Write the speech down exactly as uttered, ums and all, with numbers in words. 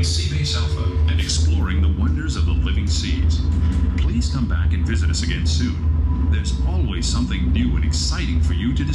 Seabase Alpha and exploring the wonders of the living seas. Please come back and visit us again soon. There's always something new and exciting for you to discover.